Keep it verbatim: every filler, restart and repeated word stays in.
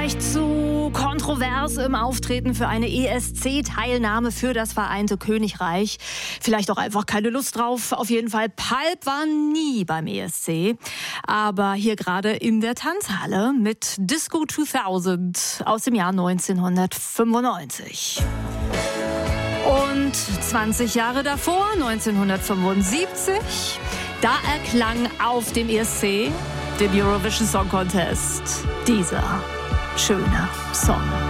Vielleicht zu kontrovers im Auftreten für eine E S C-Teilnahme für das Vereinte Königreich. Vielleicht auch einfach keine Lust drauf. Auf jeden Fall, Pulp war nie beim E S C. Aber hier gerade in der Tanzhalle mit Disco zweitausend aus dem Jahr neunzehnhundertfünfundneunzig. Und zwanzig Jahre davor, neunzehnhundertfünfundsiebzig, da erklang auf dem E S C, dem Eurovision Song Contest, dieser schöne Song.